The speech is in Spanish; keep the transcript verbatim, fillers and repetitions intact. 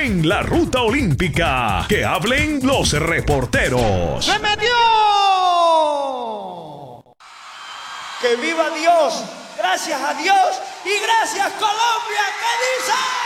en la ruta olímpica. Que hablen los reporteros. ¡Se metió! ¡Que viva Dios! ¡Gracias a Dios! ¡Y gracias Colombia! ¿Qué dice?